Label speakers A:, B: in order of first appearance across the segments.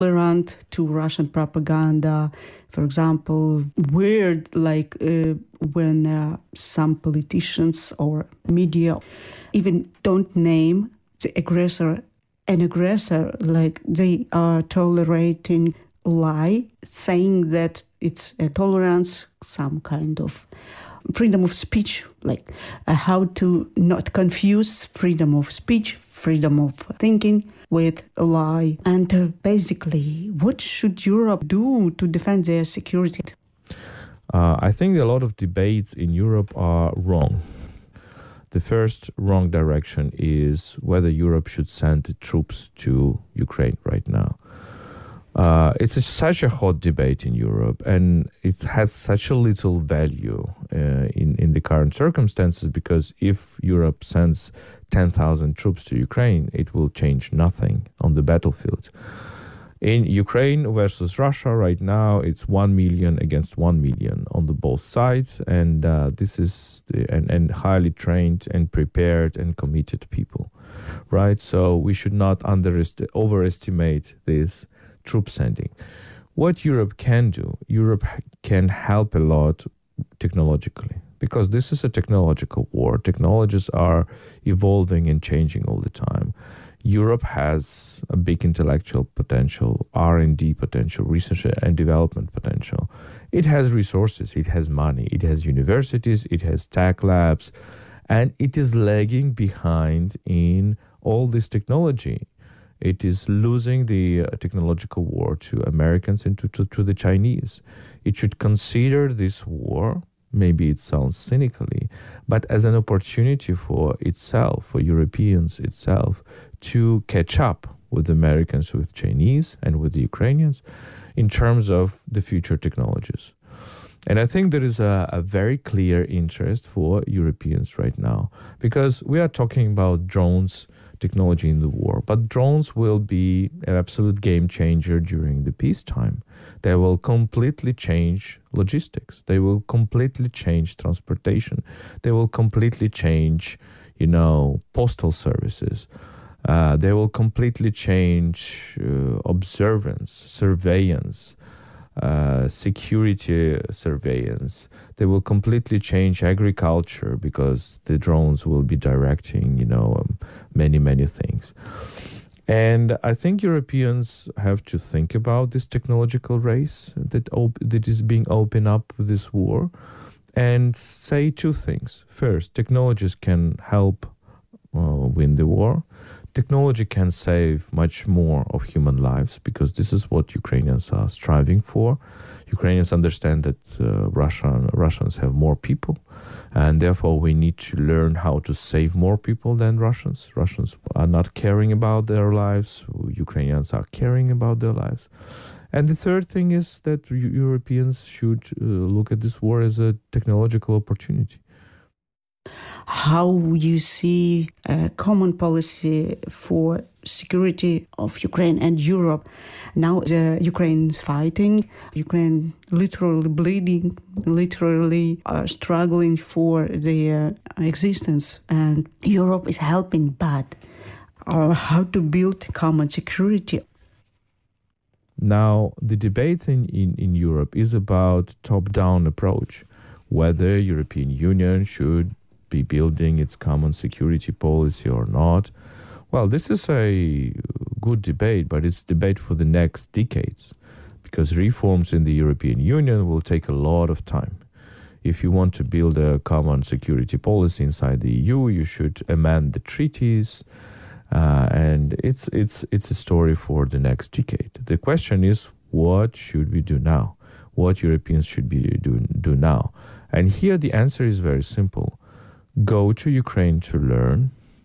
A: tolerant to Russian propaganda. For example, weird, like when some politicians or media even don't name the aggressor an aggressor, like they are tolerating lie, saying that it's a tolerance, some kind of freedom of speech, like how to not confuse freedom of speech, freedom of thinking with a lie. And basically, what should Europe do to defend their security?
B: I think a lot of debates in Europe are wrong. The first wrong direction is whether Europe should send troops to Ukraine right now. It's such a hot debate in Europe, and it has such a little value in the current circumstances, because if Europe sends 10,000 troops to Ukraine, it will change nothing on the battlefield. In Ukraine versus Russia right now, it's 1 million against 1 million on the both sides, and this is and highly trained and prepared and committed people, right? So we should not overestimate this troop sending. What Europe can do, Europe can help a lot technologically, because this is a technological war. Technologies are evolving and changing all the time. Europe has a big intellectual potential, R&D potential, research and development potential. It has resources, it has money, it has universities, it has tech labs, and it is lagging behind in all this technology. It is losing the technological war to Americans and to the Chinese. It should consider this war, maybe it sounds cynically, but as an opportunity for itself, for Europeans itself, to catch up with Americans, with Chinese, and with the Ukrainians in terms of the future technologies. And I think there is a very clear interest for Europeans right now, because we are talking about drones technology in the war, but drones will be an absolute game changer during the peacetime. They will completely change logistics. They will completely change transportation. They will completely change, postal services. They will completely change observance, surveillance, security surveillance. They will completely change agriculture, because the drones will be directing, many things. And I think Europeans have to think about this technological race that is being opened up with this war, and say two things. First, technologies can help win the war. Technology can save much more of human lives, because this is what Ukrainians are striving for. Ukrainians understand that Russians have more people, and therefore we need to learn how to save more people than Russians. Russians are not caring about their lives. Ukrainians are caring about their lives. And the third thing is that Europeans should look at this war as a technological opportunity.
A: How you see a common policy for security of Ukraine and Europe? Now the Ukraine is fighting, Ukraine literally bleeding, literally struggling for their existence, and Europe is helping, but how to build common security?
B: Now, the debate in Europe is about top-down approach, whether European Union should be building its common security policy or not. Well, this is a good debate, but it's debate for the next decades, because reforms in the European Union will take a lot of time. If you want to build a common security policy inside the EU, you should amend the treaties, and it's a story for the next decade. The question is, what should we do now? What Europeans should be do now? And here the answer is very simple. Go to Ukraine to learn,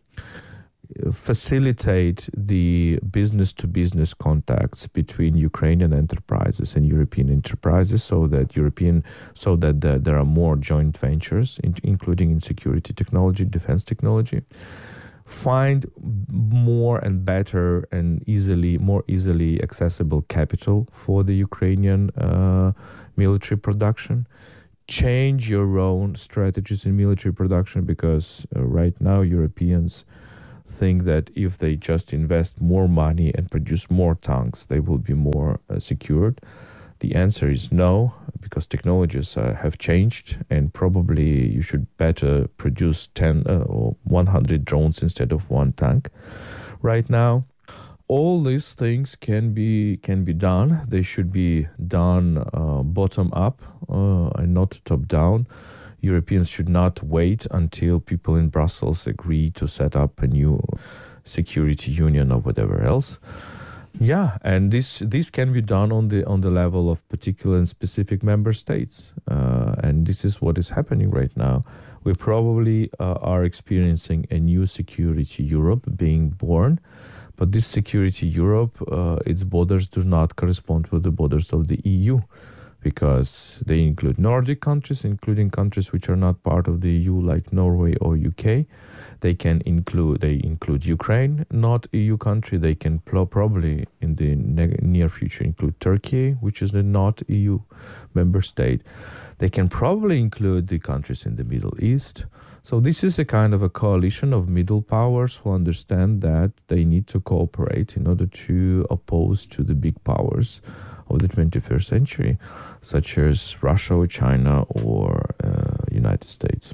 B: facilitate the business-to-business contacts between Ukrainian enterprises and European enterprises, so that there are more joint ventures, including in security technology, defense technology. Find more and better and more easily accessible capital for the Ukrainian military production. Change your own strategies in military production, because right now Europeans think that if they just invest more money and produce more tanks, they will be more secured. The answer is no, because technologies have changed, and probably you should better produce 10 or 100 drones instead of one tank right now. All these things can be done. They should be done bottom up and not top down. Europeans should not wait until people in Brussels agree to set up a new security union or whatever else. Yeah, and this can be done on the level of particular and specific member states, and this is what is happening right now. We probably are experiencing a new security Europe being born, but this security Europe, its borders do not correspond with the borders of the EU, because they include Nordic countries, including countries which are not part of the EU, like Norway or UK. They include Ukraine, not EU country. They can probably in the near future include Turkey, which is a not EU member state. They can probably include the countries in the Middle East. So this is a kind of a coalition of middle powers who understand that they need to cooperate in order to oppose to the big powers of the 21st century, such as Russia or China or United States.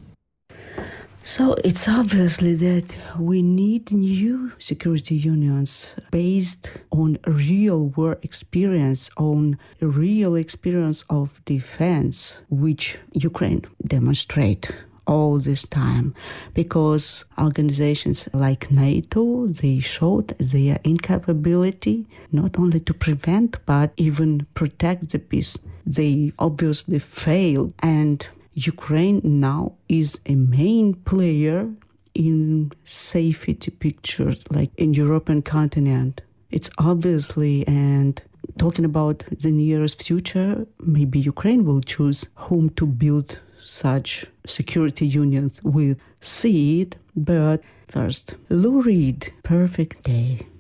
A: So it's obviously that we need new security unions based on real war experience, on a real experience of defense, which Ukraine demonstrate all this time, because organizations like NATO, they showed their incapability not only to prevent but even protect the peace. They obviously failed, and Ukraine now is a main player in safety pictures, like in European continent. It's obviously, and talking about the nearest future, maybe Ukraine will choose whom to build such security unions with. See it, but first, Lou Reed, Perfect Day.